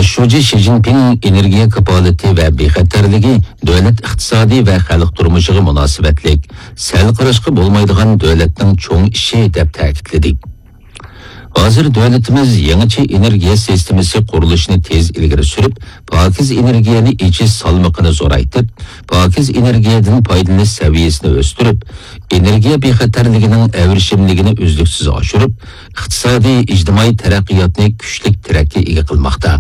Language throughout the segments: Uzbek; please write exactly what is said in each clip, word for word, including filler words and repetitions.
Başçı Xi Jinping energiya kapaleti ve bexatarligi davlat iqtisodiy ve xalq turmushiga munosabatlik, sal qarashqa bo'lmaydigan davlatning cho'ng ishi deb ta'kidladi. Hozir davlatimiz yangicha energiya sistemasi qurilishini tez ilgari surib, pokiz energiyani ichish salmoqini zo'raytib, pokiz energiyadan foydalanish saviyasini o'stirib, energiya bexatarligining avrishimligini uzluksiz oshirib, iqtisodiy ijtimoiy taraqqiyotni kuchli tirakka ega qilmoqda.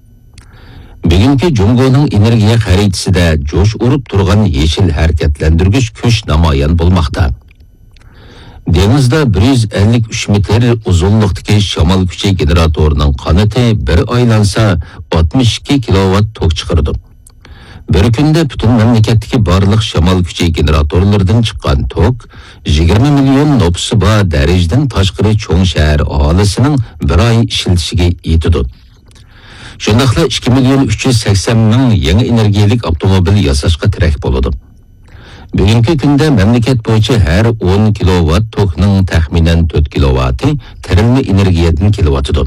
Bugungi Jungoning energiya xaritasida jo'sh urib turgan yeşil harakatlantirgich kuch namoyon bo'lmoqda. Dengizda bir yuz ellik uch metr uzunlikdagi shamol kuchi generatorining qanoti bir aylansa oltmish ikki kilovat tok chiqardi. Bir kunda butun mamlakatdagi barliq shamol kuchi generatorlaridan chiqqan tok yigirma million nopusi bor darajadan tashqari cho'ng shahar aholisining bir oy ishlatishiga yetadi. Shundaqla ikki million uch yuz sakson ming yangi energiyalik avtomobil yasashga tirak bo'ladi. Bugungi kunda mamlakat bo'yicha har o'n kilovat tokning taxminan to'rt kilovati terilme energiyadan kelyotidi.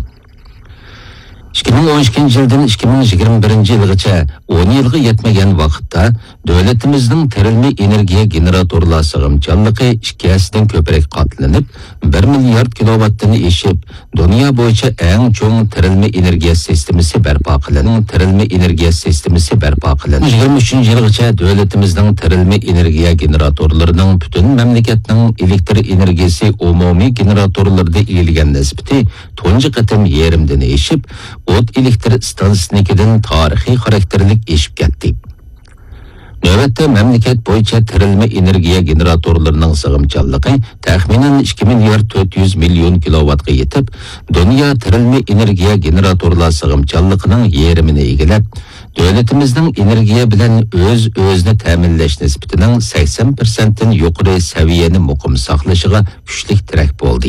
ikki ming o'n ikkinchi yildan ikki ming yigirma birinchi yilgacha o'n yilga yetmagan vaqtda davlatimizning terilme energiya generatorlar sig'imchanligi ikki hasidan ko'proq qatlanib, bir milliard kilovatdan eshib, dunyo bo'yicha eng cho'ng terilme energiya sistemasi barpo qilingan. Terilme energiya sistemasi barpo qilingan. yigirma uchinchi yilgacha davlatimizning terilme energiya generatorlarining butun mamlakatning elektr energiyasi umumiy generatorlarda egilgan nisbati tunji qatim yerimdan eshib, o't elektr stansiyasidan tarixiy xarakterlik eshib ketdi. Navbatda mamlakat bo'yicha terilme energiya generatorlarining sig'imchanligi taxminan ikki milliard to'rt yuz million kilovatga yetib, dunyo terilme energiya generatorlar sig'imchanligining yerimini egallab, davlatimizning energiya bilan o'z-o'zini ta'minlash nisbatining sakson foiz dan yuqori saviyani muqim saqlashiga kuchli tirak bo'ldi.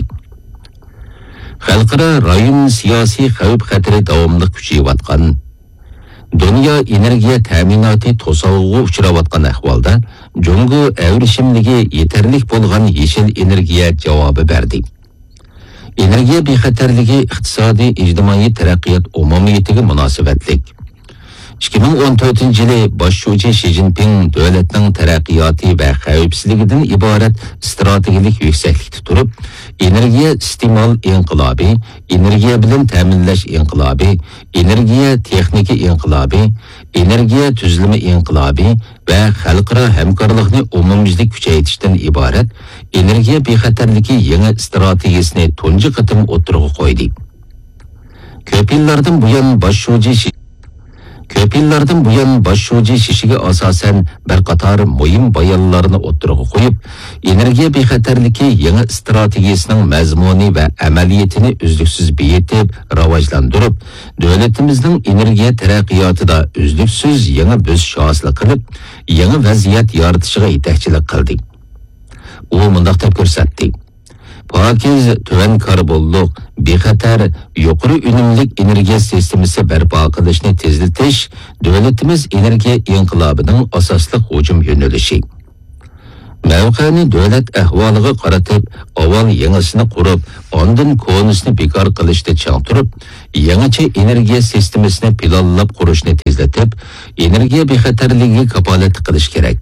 Xalqaro rayon siyosiy xavf xatari davomli kuchayotgan, dunyo energiya ta'minoti to'sovga uchrayotgan ahvolda Jungo avrishimligi yetarli bo'lgan yeşil energiya javobi berdi. Energiya bexatarligi iqtisodiy ijtimoiy taraqqiyot umumiyatiga munosabatlik. ikki ming o'n to'rtinchi yili Başçı Xi Jinping davlatning taraqqiyoti va xavfsizligidan iborat strategik yuksaklikda turib, energiya iste'mol inqilobi, energiya bilan ta'minlash inqilobi, energiya texnika inqilobi, energiya tuzilma inqilobi va xalqaro hamkorlikni umumyuzlik kuchaytirishdan iborat energiya bexatarligi yangi strategiyasini tunji qatim o'tirg'i qo'ydi. Ko'p yillardan buyon Başçı Ko'p yillardan buyon Başçı Xi'ga asosan bir qator muhim bayonlarni o'tirg'i qo'yib, energiya bexatarligi yangi strategiyasining mazmuni va amaliyatini uzluksiz beyitib, rivojlantirib, davlatimizning energiya taraqqiyotida uzluksiz yangi bo'sish hosil qilib, yangi vaziyat yaratishiga yetakchilik qildi. U mundaq deb ko'rsatdi: Pakiz, tuvan karbonliq, bexatar, yuqori unumlik energiya sistemasi barpo qilishni tezlatish davlatimiz energiya inqilobining asosli hujum yo'nalishi. Mavqani davlat ahvoliga qaratib, avval yangisini qurib, ondan konisini bekor qilishda chang turib, yangicha energiya sistemasini planlab qurishni tezlatib, energiya bexatarligiga kapolat qilish kerak.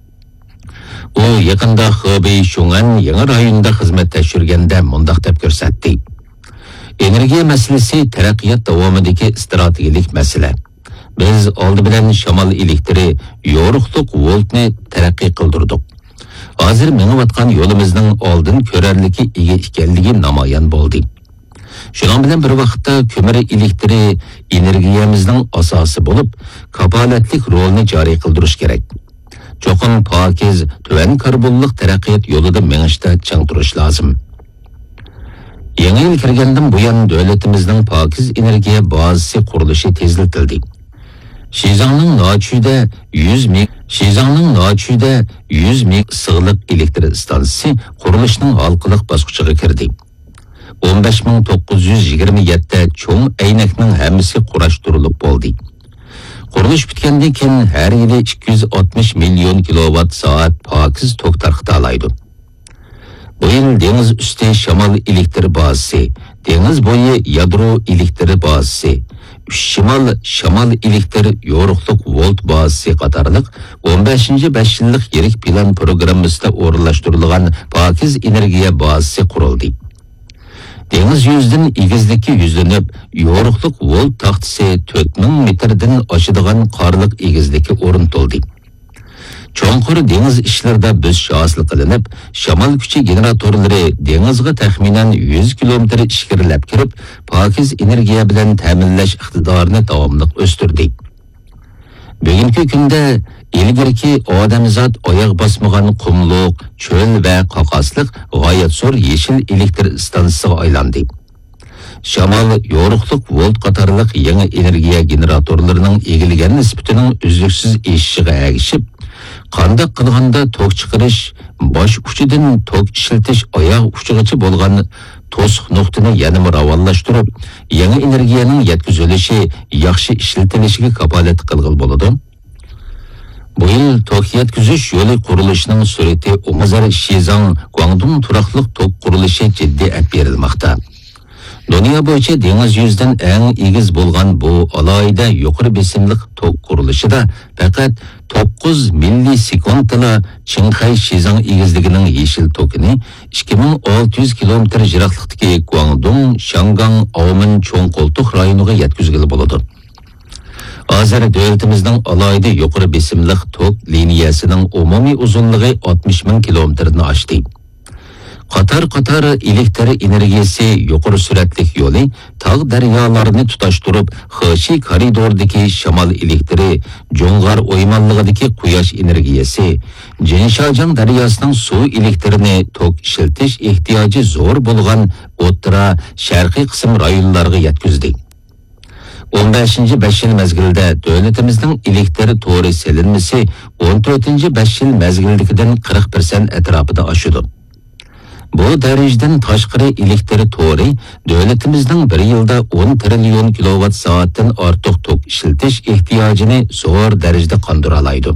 U yaqinda Xubey Shungan yangi rayonida xizmat tashirganda mundaq deb ko'rsatdi: Energiya masalasi taraqqiyot davomidagi strategik masala. Biz oldi bilan shamol elektri, yorug'liq voltni taraqqiy qildirdik. Hozir menayotgan yo'limizning oldin ko'rarligi ega ekanligi namoyon bo'ldi. Shuning bilan bir vaqtda ko'mir elektri energiyamizning asosi bo'lib, kapolatlik rolini joriy qildirish kerak. Çoxun pakiz, tuvan karbonliq taraqqiyot yo'lida mengishda chang turish lozim. Yangi yil kirgandan buyon davlatimizning pakiz energiya bazasi qurilishi tezlatildi. Shizangning Nachuda yuz ming Shizangning Nachuda yuz ming sig'liq elektr stansiyasi qurilishining halqiliq bosqichiga kirdi. o'n besh ming to'qqiz yuz yigirma yetti cho'ng aynakning hammasi qurashtirilib bo'ldi. Qurilish bitgandan keyin har yili ikki yuz oltmish million kilovat soat pakiz tok tarqatalaydi. Bu yil dengiz usti shamol elektr bazasi, dengiz bo'yi yadro elektr bazasi, Şimal Şamal elektr yoruqluq volt bazası qatarlıq on beshinchi besh yillik yirik plan programmasida o'rinlashtirilgan pokiz energiya bazası quruldi. Deniz yüzdən egizlikka yuzlanib, yoruqluq volt taxtisi to'rt ming metrdan oshadigan qarliq egizlikka o'rnatildi. Cho'nqur deniz ishlarida biz hosil qilinib, shamol kuchi generatorlari dengizga taxminan yuz kilometr ishkirilab kirib, pokiz energiya bilan ta'minlash iqtidorini davomli o'stirdi. Bugungi kunda ilgirki odamzod oyoq bosmagan qumluq, cho'l va qoqosliq g'oyat zo'r yeshil elektr stansiyasiga aylandi. Shamol yoruqliq volt qatorliq yangi energiya generatorlarining egilgan nisbatining uzluksiz eshishiga ergishib, qandaq qilganda tok chiqarish, bosh uchidan tok ishlatish oyoq uchigacha bo'lgan to'siq nuqtani yanada ravonlashtirib, yangi energiyaning yetkazilishi, yaxshi ishlatilishiga kafolat qilg'il bo'ladi. Bu yil tok yetkazish yo'li qurilishining surati Umazar Shizang Guangdong turaqliq tok qurilishi jiddiy olib berilmoqda. Dünya bo'yicha dengiz yuzidan eng egiz bo'lgan bu alohida yuqori besimliq tok qurilishida faqat to'qqiz millisekundda Qinghai Shizang egizligining yeshil tokini ikki ming olti yuz kilometr yiroqlikdagi Guangdong, Shangang, Aomen cho'ng qo'ltiq rayoniga yetkazgili bo'ladi. Hozir davlatimizning alohida yuqori besimliq tok liniyasining umumiy uzunligi oltmish ming kilometrni oshdi. Qatar-qatar elektr energiyasi yuqori suratli yo'li tog' daryolarni tutashtirib, Xeshi koridordagi shamol elektri, Jo'ng'ar o'ymonlig'idagi quyosh energiyasi, Jinshanjiang daryosining suv elektrini tok ishlatish ehtiyoji zo'r bo'lgan o'rta sharqiy qism rayonlarga yetkazdi. o'n beshinchi besh yil mezgilida davlatimizning elektr to'ri silinmasi o'n to'rtinchi besh yil mezgildagidan qirq foiz atrofida oshdi. Bu darajadan tashqari elektr to'ri davlatimizning bir yilda o'n trillion kilovat soatdan ortiq tok ishlatish ehtiyojini zo'r darajada qondira oladi.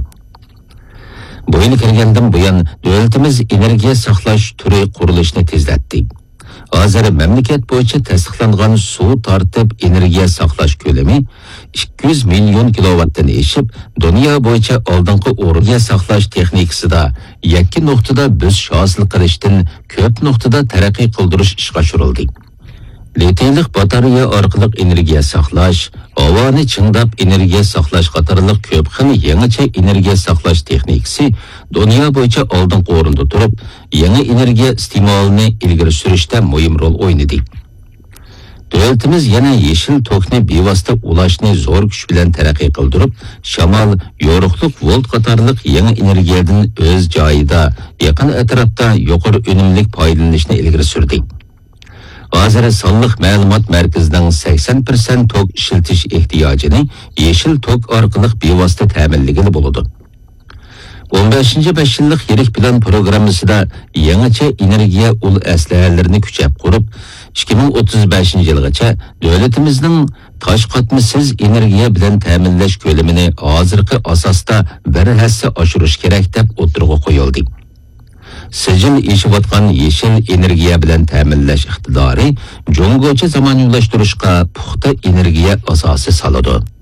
Bu yil kelgandan buyon davlatimiz energiya saqlash turi qurilishini tezlatdi. Hozir mamlakat bo'yicha tasdiqlangan suv tortib energiya saqlash ko'lami ikki yuz million kilovatdan eshib, dunyo bo'yicha oldingi o'ringa saqlash texnikasida yakki nuqtada biz hosil qilishdan ko'p nuqtada taraqqiy qildirish ishga oshirildi. Litiylik batareya orqali energiya saqlash, havoni chingdab energiya saqlash qatorliq ko'p xil yangicha energiya saqlash texnikasi dunyo bo'yicha oldingi o'rinda turib, yangi energiya iste'molini ilgari surishda muhim rol o'ynadi. Davlatimiz yana yeshil tokni bevosita ulashni zo'r kuch bilan taraqqiy qildirib, shamol, yoruqliq volt qatorliq yangi energiyadan o'z joyida, yaqin atrofda yuqori unumli foydalanishni ilgari surdi. Hozir sonliq ma'lumot markazining sakson foiz tok ishlatish ehtiyojini yeshil tok orqali bevosita ta'minlagili bo'ladi. o'n beshinchi besh yillik yirik plan programmasida yangicha energiya ul aslahalarini kuchab qurib, ikki ming o'ttiz beshinchi yilgacha davlatimizning tosh qatmisiz energiya bilan ta'minlash ko'lamini hozirgi asosda bir hassa oshirish kerak deb o'tirg'a qo'yildi. Sijil eshiyotgan yeshil energiya bilan ta'minlash iqtidori Jo'nggocha zamonaviylashtirishga puxta energiya asosi soladi.